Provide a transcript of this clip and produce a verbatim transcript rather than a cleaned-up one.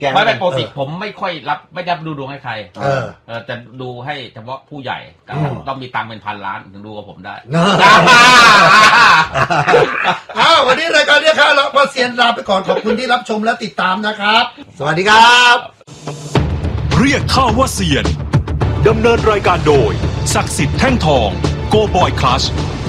ไม่เป็นปกติผมไม่ค่อยรับไม่ได้ดูดวงให้ใครเออเออจะดูให้เฉพาะผู้ใหญ่ต้องมีตังค์เป็นพันล้านถึงดูกับผมได้อ้าววันนี้รายการเนี่ยครับเราพอเซียนลาไปก่อนขอบคุณที่รับชมและติดตามนะครับสวัสดีครับเรียกข้าว่าเซียนดำเนินรายการโดยศักดิ์สิทธิ์แท่งทองโกบอยคลัช